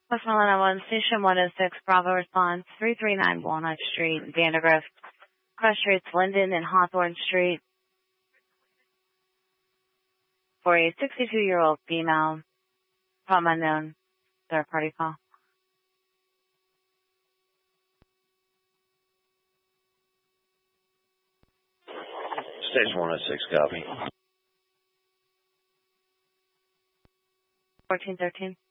Westmoreland 1, Station 106, Bravo response, 339 Walnut Street, Vandergrift, cross streets Linden and Hawthorne Street, for a 62-year-old female, problem unknown, third party call. Station 106, copy. 1413.